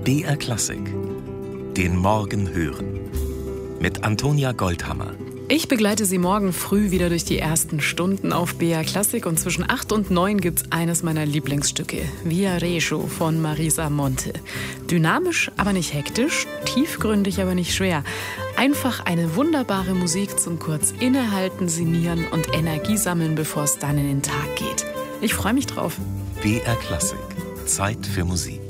BR Klassik. Den Morgen hören. Mit Antonia Goldhammer. Ich begleite Sie morgen früh wieder durch die ersten Stunden auf BR Klassik und zwischen 8 und 9 gibt's eines meiner Lieblingsstücke, Viareggio von Marisa Monte. Dynamisch, aber nicht hektisch, tiefgründig, aber nicht schwer. Einfach eine wunderbare Musik zum kurz innehalten, sinnieren und Energie sammeln, bevor es dann in den Tag geht. Ich freue mich drauf. BR Klassik. Zeit für Musik.